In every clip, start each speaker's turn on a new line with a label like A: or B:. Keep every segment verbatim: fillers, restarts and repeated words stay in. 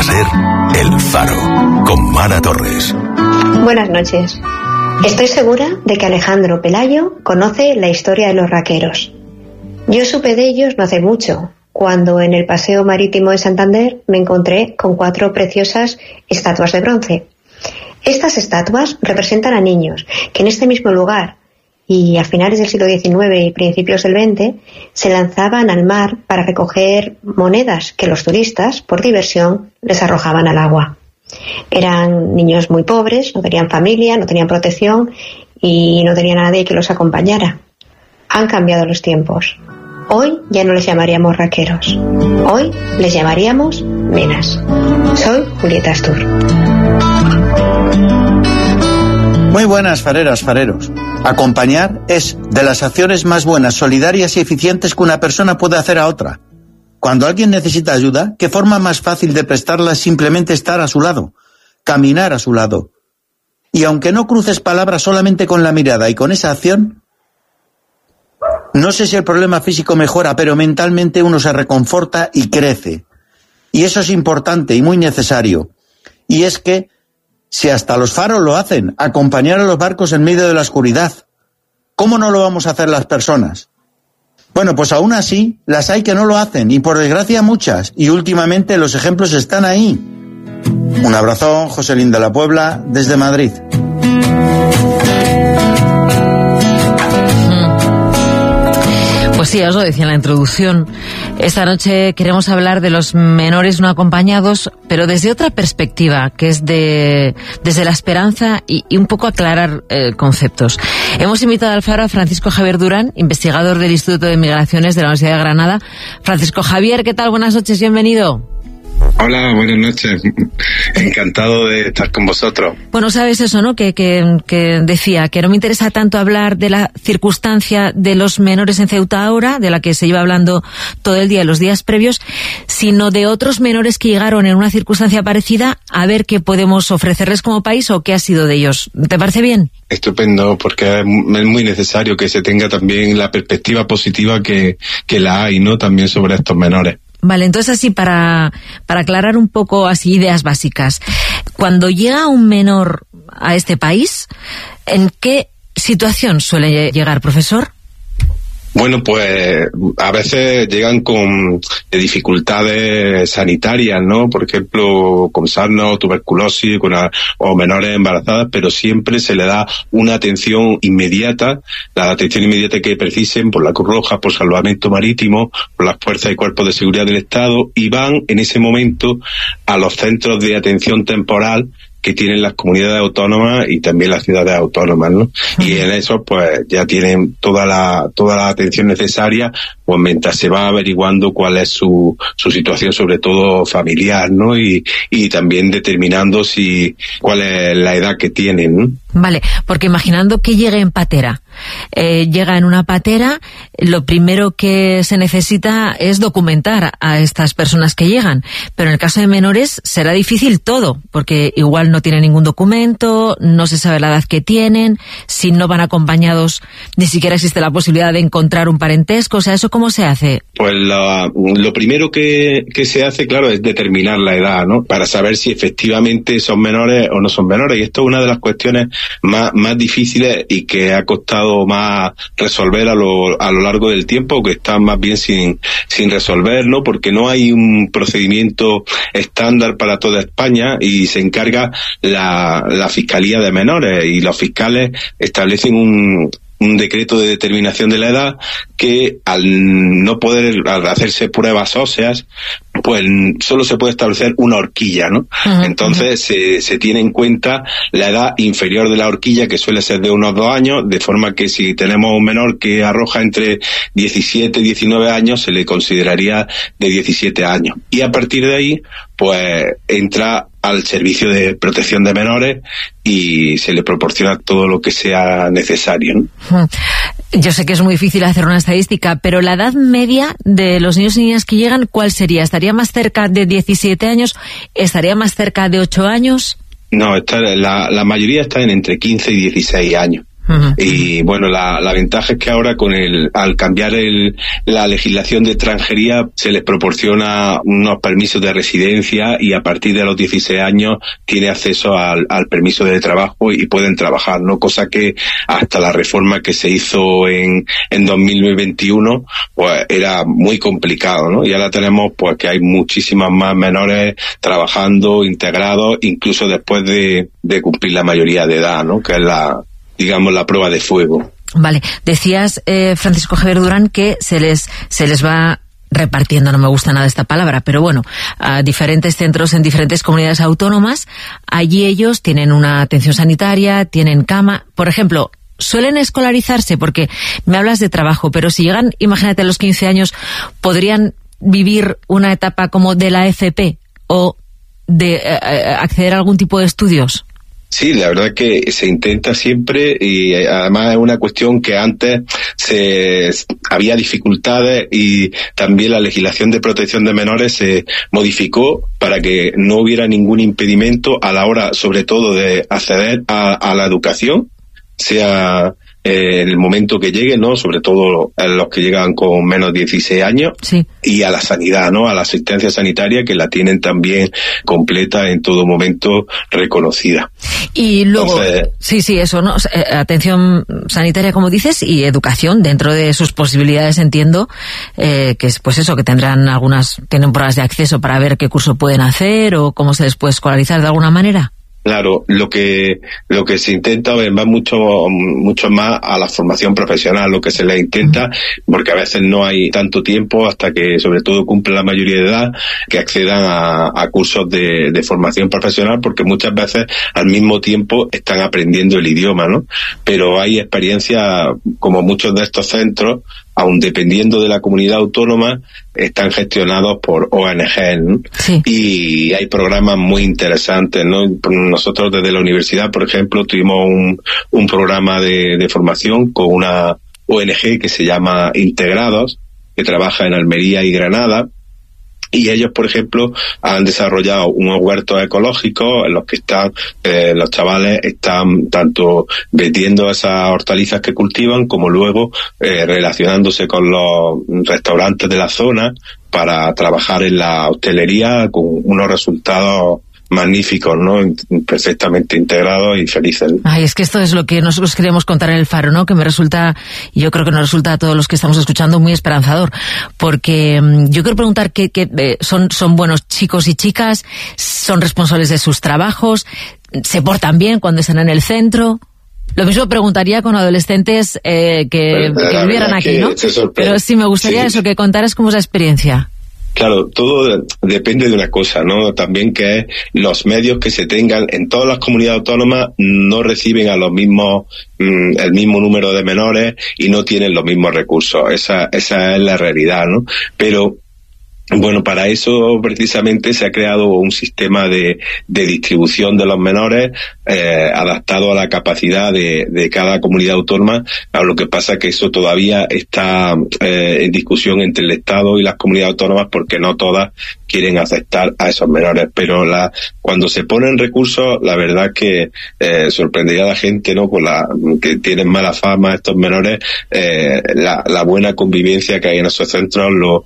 A: a ser El Faro, con Mara Torres.
B: Buenas noches. Estoy segura de que Alejandro Pelayo conoce la historia de los raqueros. Yo supe de ellos no hace mucho, cuando en el Paseo Marítimo de Santander me encontré con cuatro preciosas estatuas de bronce. Estas estatuas representan a niños que en este mismo lugar, y a finales del siglo diecinueve y principios del veinte, se lanzaban al mar para recoger monedas que los turistas, por diversión, les arrojaban al agua. Eran niños muy pobres, no tenían familia, no tenían protección y no tenían a nadie que los acompañara. Han cambiado los tiempos. Hoy ya no les llamaríamos raqueros. Hoy les llamaríamos menas. Soy Julieta Astur.
C: Muy buenas, fareras, fareros. Acompañar es de las acciones más buenas, solidarias y eficientes que una persona puede hacer a otra. Cuando alguien necesita ayuda, ¿qué forma más fácil de prestarla es simplemente estar a su lado, caminar a su lado? Y aunque no cruces palabras, solamente con la mirada y con esa acción, no sé si el problema físico mejora, pero mentalmente uno se reconforta y crece. Y eso es importante y muy necesario. Y es que, si hasta los faros lo hacen, acompañar a los barcos en medio de la oscuridad, ¿cómo no lo vamos a hacer las personas? Bueno, pues aún así, las hay que no lo hacen, y por desgracia muchas, y últimamente los ejemplos están ahí. Un abrazo, Joselín de la Puebla, desde Madrid.
D: Pues sí, os lo decía en la introducción. Esta noche queremos hablar de los menores no acompañados, pero desde otra perspectiva, que es de desde la esperanza y, y un poco aclarar eh, conceptos. Hemos invitado al Faro a Francisco Javier Durán, investigador del Instituto de Migraciones de la Universidad de Granada. Francisco Javier, ¿qué tal? Buenas noches, bienvenido.
E: Hola, buenas noches. Encantado de estar con vosotros.
D: Bueno, sabes eso, ¿no? Que, que, que decía que no me interesa tanto hablar de la circunstancia de los menores en Ceuta ahora, de la que se lleva hablando todo el día en los días previos, sino de otros menores que llegaron en una circunstancia parecida, a ver qué podemos ofrecerles como país o qué ha sido de ellos. ¿Te parece bien?
E: Estupendo, porque es muy necesario que se tenga también la perspectiva positiva que, que la hay, ¿no? También sobre estos menores.
D: Vale, entonces así para, para aclarar un poco así ideas básicas. Cuando llega un menor a este país, ¿en qué situación suele llegar, profesor?
E: Bueno, pues a veces llegan con dificultades sanitarias, ¿no? Por ejemplo, con sarna o tuberculosis, con a, o menores embarazadas, pero siempre se le da una atención inmediata, la atención inmediata que precisen por la Cruz Roja, por Salvamento Marítimo, por las fuerzas y cuerpos de seguridad del Estado, y van en ese momento a los centros de atención temporal que tienen las comunidades autónomas y también las ciudades autónomas, ¿no? Uh-huh. Y en eso, pues, ya tienen toda la toda la atención necesaria, pues mientras se va averiguando cuál es su su situación, sobre todo familiar, ¿no? Y y también determinando si cuál es la edad que tienen, ¿no?
D: Vale, porque imaginando que llegue en patera, eh, llega en una patera, lo primero que se necesita es documentar a estas personas que llegan, pero en el caso de menores será difícil todo, porque igual no tienen ningún documento, no se sabe la edad que tienen, si no van acompañados ni siquiera existe la posibilidad de encontrar un parentesco, o sea, ¿eso cómo se hace?
E: Pues la, lo primero que, que se hace, claro, es determinar la edad, ¿no? Para saber si efectivamente son menores o no son menores, y esto es una de las cuestiones más, más difíciles y que ha costado más resolver a lo, a lo largo del tiempo, que están más bien sin, sin resolver, ¿no? Porque no hay un procedimiento estándar para toda España y se encarga la, la Fiscalía de Menores, y los fiscales establecen un un decreto de determinación de la edad que, al no poder al hacerse pruebas óseas, pues solo se puede establecer una horquilla, ¿no? Uh-huh, Entonces uh-huh. se, se tiene en cuenta la edad inferior de la horquilla, que suele ser de unos dos años, de forma que si tenemos un menor que arroja entre diecisiete y diecinueve años, se le consideraría de diecisiete años. Y a partir de ahí, pues entra al servicio de protección de menores y se le proporciona todo lo que sea necesario, ¿no?
D: Yo sé que es muy difícil hacer una estadística, pero la edad media de los niños y niñas que llegan, ¿cuál sería? ¿Estaría más cerca de diecisiete años? ¿Estaría más cerca de ocho años?
E: No, está, la, la mayoría están entre quince y dieciséis años. Uh-huh. Y bueno, la, la ventaja es que ahora con el, al cambiar el, la legislación de extranjería se les proporciona unos permisos de residencia y a partir de los dieciséis años tiene acceso al, al permiso de trabajo y pueden trabajar, ¿no? Cosa que hasta la reforma que se hizo en, en dos mil veintiuno, pues era muy complicado, ¿no? Y ahora tenemos pues que hay muchísimas más menores trabajando, integrados, incluso después de, de cumplir la mayoría de edad, ¿no? Que es la, digamos, la prueba de fuego.
D: Vale, decías, eh, Francisco Javier Durán, que se les se les va repartiendo, no me gusta nada esta palabra, pero bueno, a diferentes centros en diferentes comunidades autónomas. Allí ellos tienen una atención sanitaria, tienen cama. Por ejemplo, suelen escolarizarse, porque me hablas de trabajo, pero si llegan, imagínate, a los quince años, ¿podrían vivir una etapa como de la F P o de eh, acceder a algún tipo de estudios?
E: Sí, la verdad que se intenta siempre y además es una cuestión que antes se había dificultades y también la legislación de protección de menores se modificó para que no hubiera ningún impedimento a la hora, sobre todo, de acceder a, a la educación, sea eh, en el momento que llegue, ¿no? Sobre todo a los que llegan con menos de dieciséis años, sí. Y a la sanidad, ¿no? A la asistencia sanitaria, que la tienen también completa en todo momento, reconocida.
D: Y luego, Entonces, sí, sí, eso, ¿no? Atención sanitaria, como dices, y educación dentro de sus posibilidades, entiendo, eh, que es pues eso, que tendrán algunas, tienen pruebas de acceso para ver qué curso pueden hacer o cómo se les puede escolarizar de alguna manera.
E: Claro, lo que lo que se intenta va mucho mucho más a la formación profesional, lo que se les intenta, porque a veces no hay tanto tiempo hasta que sobre todo cumple la mayoría de edad, que accedan a, a cursos de, de formación profesional, porque muchas veces al mismo tiempo están aprendiendo el idioma, ¿no? Pero hay experiencias, como muchos de estos centros, aun dependiendo de la comunidad autónoma, están gestionados por O N G, ¿no? Sí. Y hay programas muy interesantes, ¿no? Nosotros desde la universidad, por ejemplo, tuvimos un, un programa de, de formación con una O N G que se llama Integrados, que trabaja en Almería y Granada. Y ellos, por ejemplo, han desarrollado unos huertos ecológicos en los que están, eh, los chavales están tanto vendiendo esas hortalizas que cultivan como luego eh, relacionándose con los restaurantes de la zona para trabajar en la hostelería con unos resultados magníficos, ¿no? Perfectamente integrados y felices.
D: Ay, es que esto es lo que nosotros queríamos contar en El Faro, ¿no? Que me resulta, y yo creo que nos resulta a todos los que estamos escuchando muy esperanzador, porque um, yo quiero preguntar que, que eh, son, son buenos chicos y chicas, son responsables de sus trabajos, se portan bien cuando están en el centro. Lo mismo preguntaría con adolescentes eh, que, pues, que vivieran aquí, ¿no? Pero sí me gustaría sí. eso, que contaras cómo es la experiencia.
E: Claro, todo depende de una cosa, ¿no? También que es los medios que se tengan en todas las comunidades autónomas no reciben a los mismos, mmm, el mismo número de menores y no tienen los mismos recursos. Esa, esa es la realidad, ¿no? Pero bueno, para eso precisamente se ha creado un sistema de, de distribución de los menores eh, adaptado a la capacidad de, de cada comunidad autónoma. A lo que pasa que eso todavía está eh, en discusión entre el Estado y las comunidades autónomas porque no todas quieren aceptar a esos menores. Pero la, cuando se ponen recursos, la verdad que eh, sorprendería a la gente, ¿no? Con la que tienen mala fama estos menores, eh, la, la buena convivencia que hay en esos centros, lo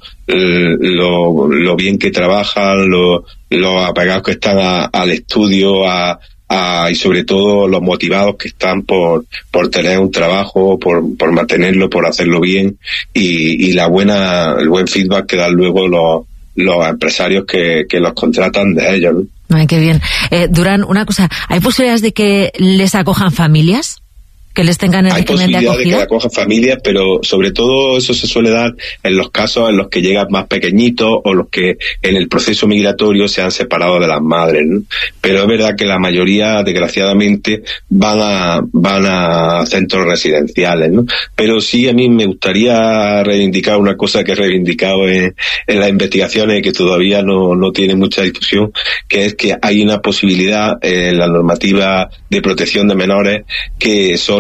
E: Lo, lo bien que trabajan, lo, lo apegados que están a, al estudio, a, a, y sobre todo los motivados que están por, por tener un trabajo, por, por mantenerlo, por hacerlo bien, y, y la buena, el buen feedback que dan luego los, los empresarios que, que los contratan de ellos, ¿no?
D: Ay, qué bien. Eh, Durán, una cosa, ¿hay posibilidades de que les acojan familias? Que les tengan el régimen de acogida. Hay posibilidad de que acojan familias, pero sobre todo eso se suele dar en los casos en los que llegan más pequeñitos o los que en el proceso migratorio se han separado de las madres, ¿no? Pero es verdad que la mayoría, desgraciadamente, van a van a centros residenciales, ¿no? Pero sí, a mí me gustaría reivindicar una cosa que he reivindicado en, en las investigaciones y que todavía no, no tiene mucha difusión, que es que hay una posibilidad en la normativa de protección de menores que son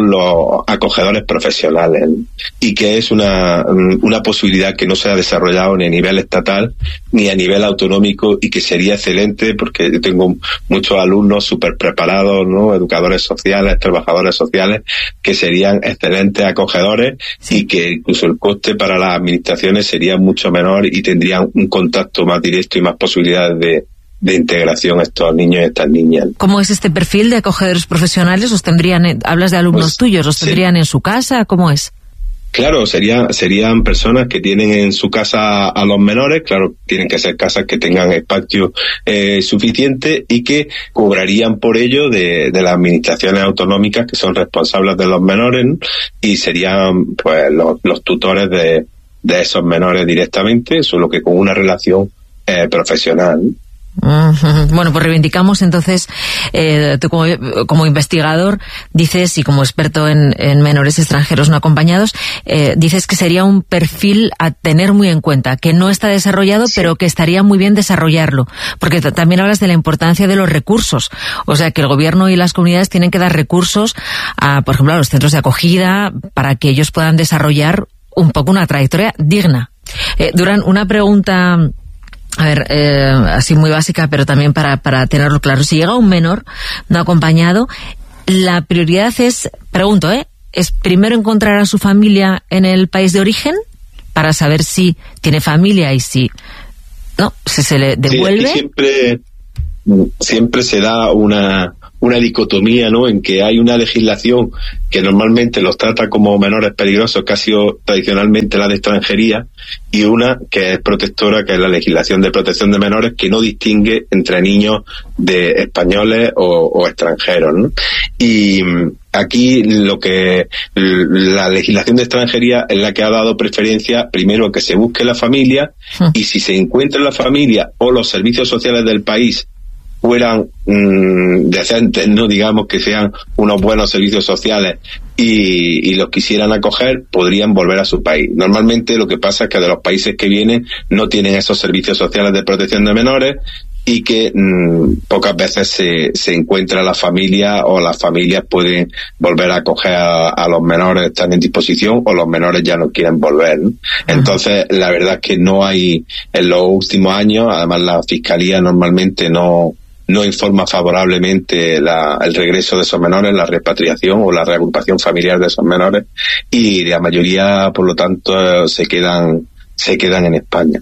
E: son los acogedores profesionales, y que es una, una posibilidad que no se ha desarrollado ni a nivel estatal ni a nivel autonómico, y que sería excelente, porque yo tengo muchos alumnos súper preparados, ¿no? Educadores sociales, trabajadores sociales, que serían excelentes acogedores, sí. Y que incluso el coste para las administraciones sería mucho menor y tendrían un contacto más directo y más posibilidades de de integración a estos niños y estas niñas.
D: ¿Cómo es este perfil de acogedores profesionales? ¿Los tendrían, hablas de alumnos pues, tuyos, los tendrían sí. en su casa? ¿Cómo es?
E: Claro, sería, serían personas que tienen en su casa a los menores, claro, tienen que ser casas que tengan espacio eh, suficiente, y que cobrarían por ello de, de las administraciones autonómicas que son responsables de los menores, ¿no? Y serían pues los, los tutores de, de esos menores directamente, solo que con una relación eh, profesional, ¿no?
D: Uh-huh. Bueno, pues reivindicamos entonces, eh, tú como, como investigador dices, y como experto en, en menores extranjeros no acompañados, eh, dices que sería un perfil a tener muy en cuenta, que no está desarrollado, sí. pero que estaría muy bien desarrollarlo, porque t- también hablas de la importancia de los recursos, o sea que el gobierno y las comunidades tienen que dar recursos a, por ejemplo, a los centros de acogida, para que ellos puedan desarrollar un poco una trayectoria digna. Eh, Durán, una pregunta... A ver, eh, así muy básica, pero también para, para tenerlo claro. Si llega un menor no acompañado, la prioridad es, pregunto, ¿eh? ¿es primero encontrar a su familia en el país de origen para saber si tiene familia y si no, si se le devuelve?
E: Sí, siempre, siempre se da una... una dicotomía, ¿no?, en que hay una legislación que normalmente los trata como menores peligrosos, que ha sido tradicionalmente la de extranjería, y una que es protectora, que es la legislación de protección de menores, que no distingue entre niños de españoles o, o extranjeros, ¿no? Y aquí lo que la legislación de extranjería es la que ha dado preferencia primero a que se busque la familia, hmm. y si se encuentra la familia o los servicios sociales del país fueran mmm, decentes, no digamos que sean unos buenos servicios sociales, y, y los quisieran acoger, podrían volver a su país. Normalmente lo que pasa es que de los países que vienen no tienen esos servicios sociales de protección de menores, y que mmm, pocas veces se, se encuentra la familia, o las familias pueden volver a acoger a, a los menores, están en disposición, o los menores ya no quieren volver, ¿no? Entonces, la verdad es que no hay, en los últimos años, además la Fiscalía normalmente no no informa favorablemente la, el regreso de esos menores, la repatriación o la reagrupación familiar de esos menores, y la mayoría, por lo tanto, se quedan se quedan en España.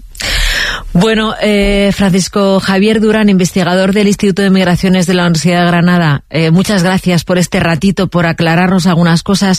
D: Bueno, eh, Francisco Javier Durán, investigador del Instituto de Migraciones de la Universidad de Granada, eh, muchas gracias por este ratito, por aclararnos algunas cosas.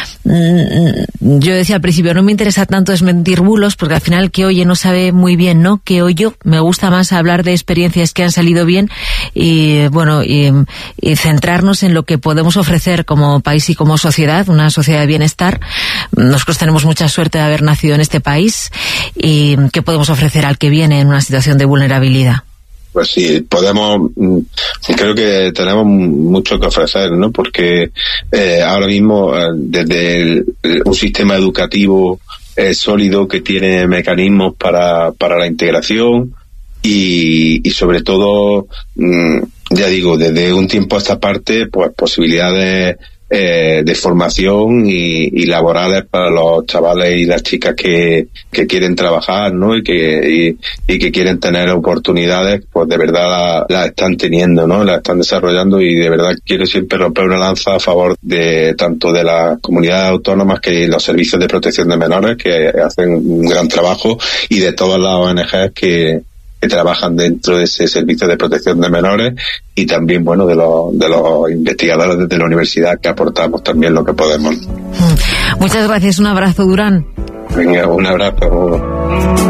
D: Mm, yo decía al principio, no me interesa tanto desmentir bulos, porque al final que oye no sabe muy bien, ¿no? Que oyo, me gusta más hablar de experiencias que han salido bien, y bueno, y, y centrarnos en lo que podemos ofrecer como país y como sociedad, una sociedad de bienestar. Nosotros tenemos mucha suerte de haber nacido en este país, y ¿qué podemos ofrecer al que viene en una situación de vulnerabilidad?
E: Pues sí, podemos, creo que tenemos mucho que ofrecer, ¿no? Porque eh, ahora mismo, eh, desde el, un sistema educativo eh, sólido que tiene mecanismos para, para la integración, y, y sobre todo, mmm, ya digo, desde un tiempo a esta parte, pues posibilidades Eh, de formación y, y laborales para los chavales y las chicas que, que quieren trabajar, ¿no? Y que, y, y que quieren tener oportunidades, pues de verdad las la están teniendo, ¿no? Las están desarrollando, y de verdad quiero siempre romper una lanza a favor de tanto de las comunidades autónomas que los servicios de protección de menores, que hacen un gran trabajo, y de todas las O N Ges que que trabajan dentro de ese servicio de protección de menores, y también, bueno, de los, de los investigadores desde la universidad, que aportamos también lo que podemos.
D: Muchas gracias, un abrazo, Durán.
E: Venga, un abrazo.